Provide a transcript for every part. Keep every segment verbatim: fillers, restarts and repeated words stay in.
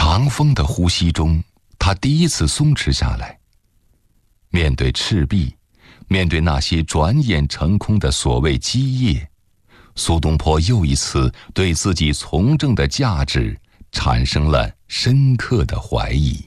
长风的呼吸中，他第一次松弛下来。面对赤壁，面对那些转眼成空的所谓基业，苏东坡又一次对自己从政的价值产生了深刻的怀疑。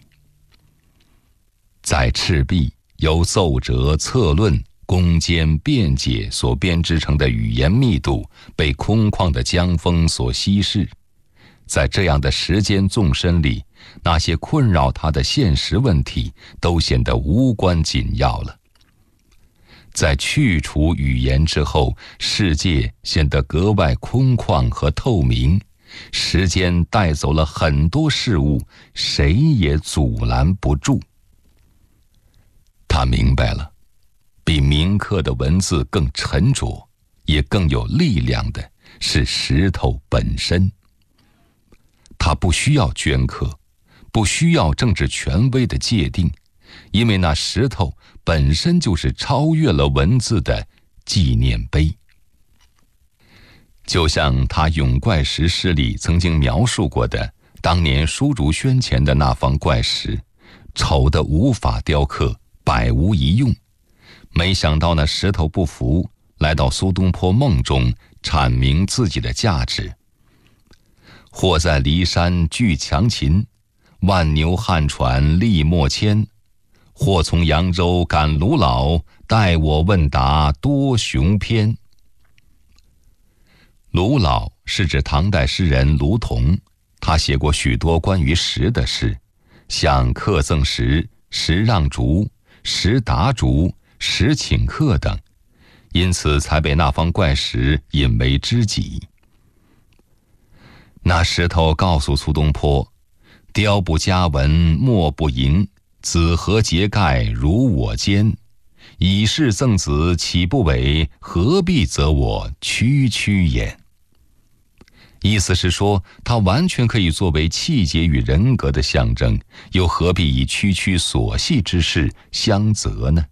在赤壁，由奏折、策论、攻坚、辩解所编织成的语言密度被空旷的江风所稀释。在这样的时间纵深里，那些困扰他的现实问题都显得无关紧要了。在去除语言之后，世界显得格外空旷和透明，时间带走了很多事物，谁也阻拦不住。他明白了，比铭刻的文字更沉着，也更有力量的是石头本身。他不需要镌刻，不需要政治权威的界定，因为那石头本身就是超越了文字的纪念碑。就像他《咏怪石》诗里曾经描述过的，当年书竹轩前的那方怪石，丑得无法雕刻，百无一用。没想到那石头不服，来到苏东坡梦中，阐明自己的价值。或在骊山拒强秦，万牛汉船力莫牵。或从扬州赶卢老，待我问答多雄篇。卢老是指唐代诗人卢仝，他写过许多关于石的诗，像客赠石、石让竹、石答竹、石请客等，因此才被那方怪石引为知己。那石头告诉苏东坡，雕不加文，墨不盈，子何节盖如我肩？以示赠子岂不为？何必责我区区焉？意思是说，它完全可以作为气节与人格的象征，又何必以区区琐细之事相责呢？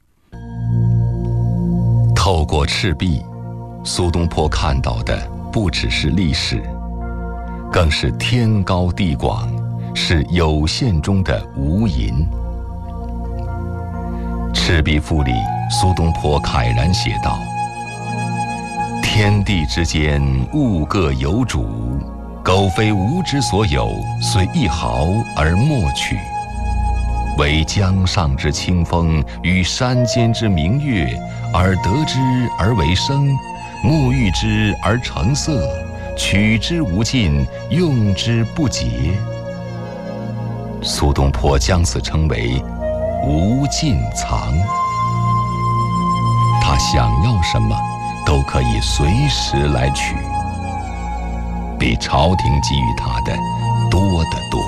透过赤壁，苏东坡看到的不只是历史，更是天高地广，是有限中的无垠。《赤壁赋》里，苏东坡慨然写道：天地之间，物各有主，苟非吾之所有，虽一毫而莫取。惟江上之清风，与山间之明月，而得之而为声，沐浴之而成色，取之无尽，用之不竭。苏东坡将此称为无尽藏。他想要什么都可以随时来取，比朝廷给予他的多得多。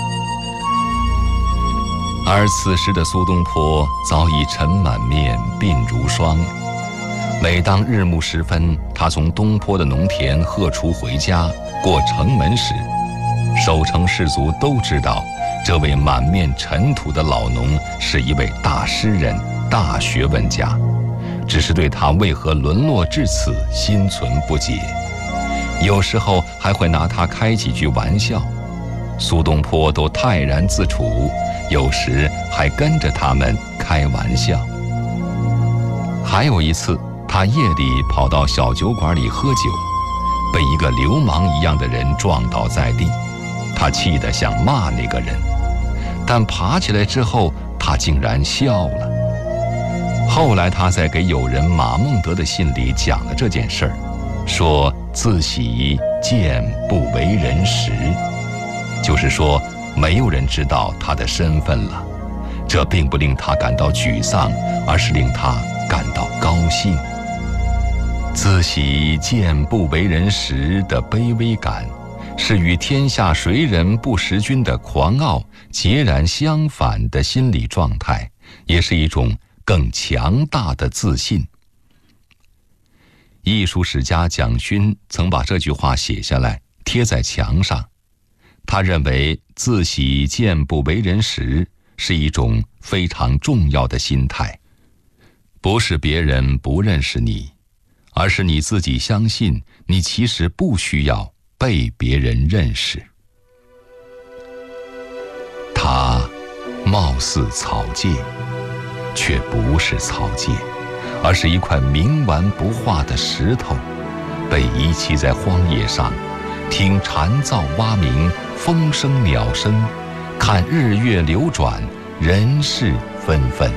而此时的苏东坡早已尘满面，鬓如霜。每当日暮时分，他从东坡的农田荷锄回家，过城门时，守城士卒都知道，这位满面尘土的老农是一位大诗人、大学问家，只是对他为何沦落至此心存不解。有时候还会拿他开几句玩笑，苏东坡都泰然自处，有时还跟着他们开玩笑。还有一次，他夜里跑到小酒馆里喝酒，被一个流氓一样的人撞倒在地，他气得想骂那个人，但爬起来之后，他竟然笑了。后来他在给友人马孟德的信里讲了这件事儿，说自喜见不为人识，就是说没有人知道他的身份了。这并不令他感到沮丧，而是令他感到高兴。自喜见不为人识的卑微感，是与天下谁人不识君的狂傲截然相反的心理状态，也是一种更强大的自信。艺术史家蒋勋曾把这句话写下来，贴在墙上。他认为自喜见不为人识是一种非常重要的心态，不是别人不认识你，而是你自己相信你其实不需要被别人认识。 貌似草芥，却不是草芥，而是一块冥顽不化的石头，被遗弃在荒野上，听蝉噪蛙鸣，风声鸟声，看日月流转，人事纷纷。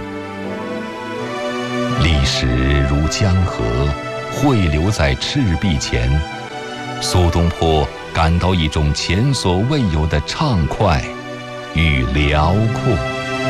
历史如江河，汇流在赤壁前，苏东坡感到一种前所未有的畅快与辽阔。